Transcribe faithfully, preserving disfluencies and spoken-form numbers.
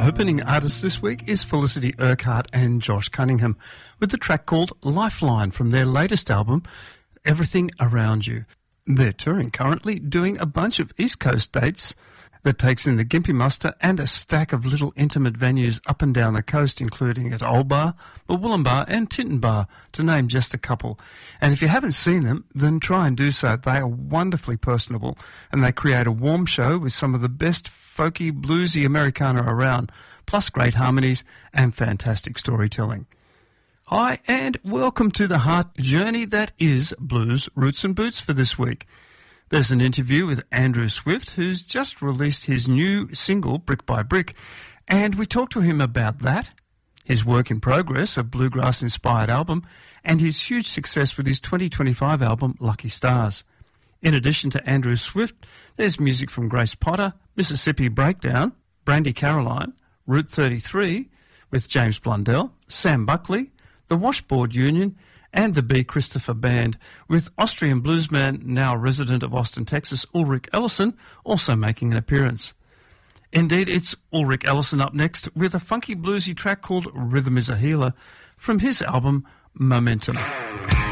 opening artist this week is Felicity Urquhart and Josh Cunningham with the track called Lifeline from their latest album, Everything Around You. They're touring currently, doing a bunch of East Coast dates that takes in the Gympie Muster and a stack of little intimate venues up and down the coast, including at Old Bar, Wollumbar and Tinton to name just a couple. And if you haven't seen them, then try and do so. They are wonderfully personable, and they create a warm show with some of the best folky, bluesy Americana around, plus great harmonies and fantastic storytelling. Hi, and welcome to the heart journey that is Blues, Roots and Boots for this week. There's an interview with Andrew Swift, who's just released his new single, Brick by Brick, and we talked to him about that, his work in progress, a bluegrass-inspired album, and his huge success with his twenty twenty-five album, Lucky Stars. In addition to Andrew Swift, there's music from Grace Potter, Mississippi Breakdown, Brandy Caroline, Route thirty-three, with James Blundell, Sam Buckley, the Washboard Union, and the B. Christopher Band, with Austrian bluesman, now resident of Austin, Texas, Ulrich Ellison, also making an appearance. Indeed, it's Ulrich Ellison up next with a funky bluesy track called Rhythm is a Healer from his album Momentum.